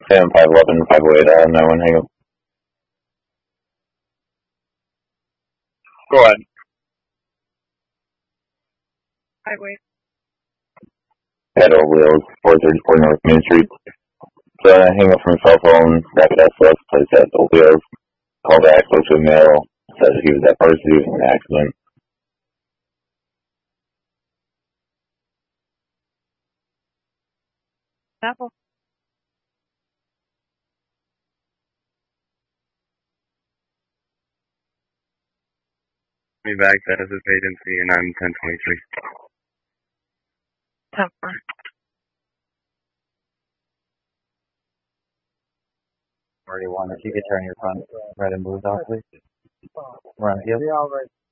Sam 511 508 91 hang up. Go ahead. Highway. Shadow Wheels, 434 North Main Street. So I hang up from cell phone, back at SOS, place at Old Wheels. Call back, spoke to a male, said he was at first, he was in an accident. Apple. Me back, that is his agency, and I'm 1023. 10-4. If you could turn your front red and blues off, please. We're on field.